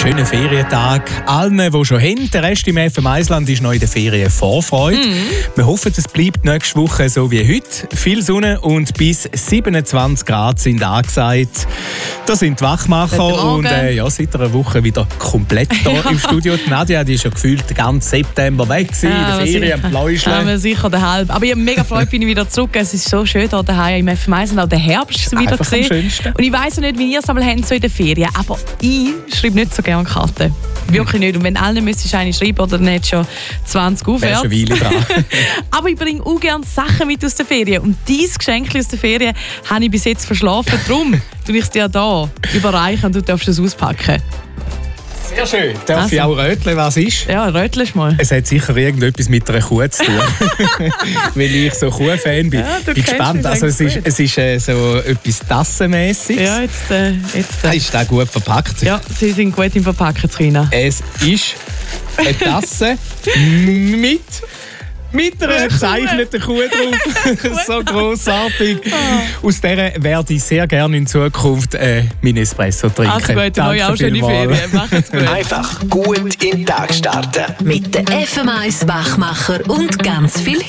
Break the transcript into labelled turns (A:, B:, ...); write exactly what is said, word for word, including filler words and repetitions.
A: schönen Ferientag allen, die schon haben. Der Rest im F M eins-Land ist noch in der Ferien Vorfreude. Mm. Wir hoffen, es bleibt nächste Woche so wie heute. Viel Sonne und bis siebenundzwanzig Grad sind angesagt. Das sind die Wachmacher und äh, ja, seit einer Woche wieder komplett hier ja. im Studio. Die Nadia, die ist ja gefühlt den ganzen September weg gewesen, ja, in der Ferien, am Pläuscheln.
B: Ja, sicher den halb. Aber ich habe mega Freude, bin ich wieder zurück. Es ist so schön hier daheim im F M eins und auch der Herbst wieder gesehen. Und ich weiss nicht, wie ihr es einmal habt so in der Ferien, aber ich schreibe nicht so gerne Karten. Wirklich nicht. Und wenn alle müsstest eine schreiben oder nicht schon zwanzig aufwärts.
A: Wäre schon eine Weile dran.
B: Aber ich bringe auch gerne Sachen mit aus der Ferien. Und dieses Geschenk aus der Ferien habe ich bis jetzt verschlafen. Darum tue ich es dir hier überreichen und du darfst es auspacken.
A: Sehr schön. Darf also. ich auch röteln, was ist?
B: Ja, rötelst mal.
A: Es hat sicher irgendetwas mit einer Kuh zu tun. Weil ich so Kuh-Fan bin. Ja, bin gespannt. Also es ist, es ist äh, so etwas Tassenmäßiges.
B: Ja, jetzt, äh, jetzt äh.
A: Ist das gut verpackt?
B: Ja, sie sind gut im Verpacken, Trina.
A: Es ist eine Tasse mit... Mit einer gezeichneten Kuh drauf. So grossartig. Oh. Aus der werde ich sehr gerne in Zukunft äh, meinen Espresso trinken.
B: Also gut, dann auch schöne Ferien. Macht's gut.
C: Einfach gut in den Tag starten.
D: Mit den F M eins Wachmacher und ganz viel